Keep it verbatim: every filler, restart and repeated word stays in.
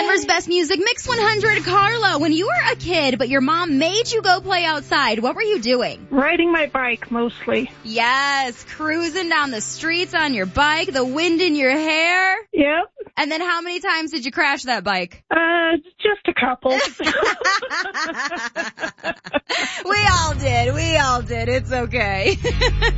Denver's best music, Mix one hundred. Carla, when you were a kid, but your mom made you go play outside, what were you doing? Riding my bike, mostly. Yes, cruising down the streets on your bike, the wind in your hair. Yep. And then how many times did you crash that bike? Uh, just a couple. We all did. We all did. It's okay.